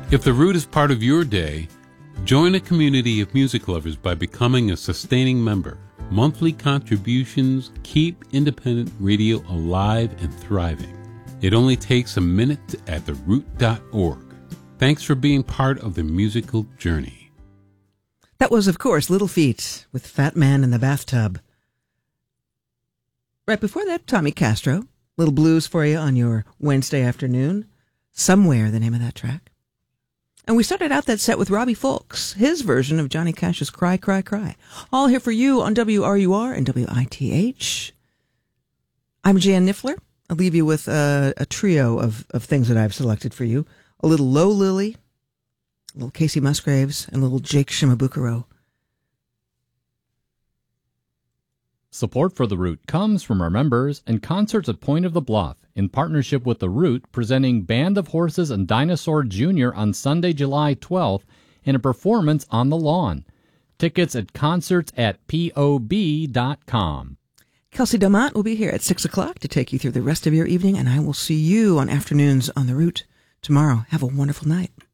If the Root is part of your day, join a community of music lovers by becoming a sustaining member. Monthly contributions keep independent radio alive and thriving. It only takes a minute at theroot.org. Thanks for being part of the musical journey. That was, of course, Little Feat with Fat Man in the Bathtub. Right before that, Tommy Castro. Little blues for you on your Wednesday afternoon. Somewhere, the name of that track. And we started out that set with Robbie Fulks, his version of Johnny Cash's Cry, Cry, Cry. All here for you on WRUR and WITH. I'm Jan Niffler. I'll leave you with a trio of things that I've selected for you. A little Low Lily, a little Casey Musgraves, and a little Jake Shimabukuro. Support for The Root comes from our members and Concerts at Point of the Bluff, in partnership with The Root, presenting Band of Horses and Dinosaur Jr. on Sunday, July 12th, in a performance on the lawn. Tickets at concerts@pob.com. Kelsey Delmont will be here at 6 o'clock to take you through the rest of your evening, and I will see you on Afternoons on The Root tomorrow. Have a wonderful night.